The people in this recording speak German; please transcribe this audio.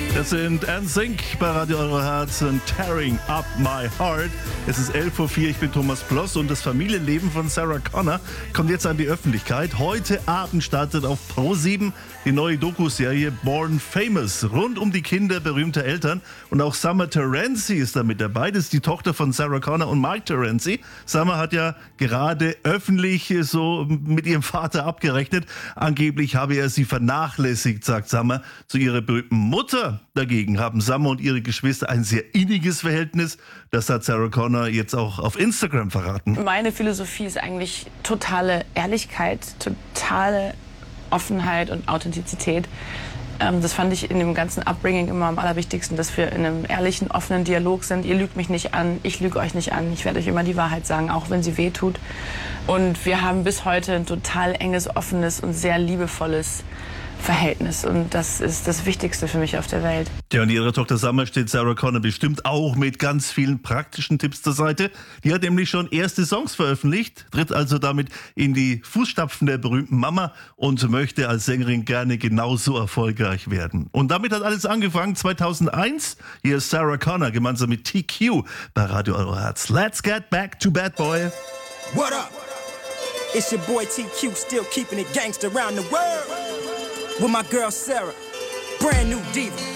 Das sind NSYNC bei Radio Euro Herz und Tearing Up My Heart. Es ist 11:04 Uhr, ich bin Thomas Ploss und das Familienleben von Sarah Connor kommt jetzt an die Öffentlichkeit. Heute Abend startet auf Pro7 die neue Doku-Serie Born Famous rund um die Kinder berühmter Eltern. Und auch Summer Terenzi ist da mit dabei. Das ist die Tochter von Sarah Connor und Mike Terenzi. Summer hat ja gerade öffentlich so mit ihrem Vater abgerechnet. Angeblich habe er sie vernachlässigt, sagt Summer, zu ihrer berühmten Mutter. Dagegen haben Summer und ihre Geschwister ein sehr inniges Verhältnis. Das hat Sarah Connor jetzt auch auf Instagram verraten. Meine Philosophie ist eigentlich totale Ehrlichkeit, totale Offenheit und Authentizität. Das fand ich in dem ganzen Upbringing immer am allerwichtigsten, dass wir in einem ehrlichen, offenen Dialog sind. Ihr lügt mich nicht an, ich lüge euch nicht an. Ich werde euch immer die Wahrheit sagen, auch wenn sie weh tut. Und wir haben bis heute ein total enges, offenes und sehr liebevolles Verhältnis. Und das ist das Wichtigste für mich auf der Welt. Ja, und ihre Tochter Summer steht Sarah Connor bestimmt auch mit ganz vielen praktischen Tipps zur Seite. Die hat nämlich schon erste Songs veröffentlicht, tritt also damit in die Fußstapfen der berühmten Mama und möchte als Sängerin gerne genauso erfolgreich werden. Und damit hat alles angefangen 2001. Hier ist Sarah Connor gemeinsam mit TQ bei Radio Euro Herz. Let's get back to Bad Boy. What up? It's your boy TQ, still keeping it gangster around the world. With my girl Sarah, brand new diva.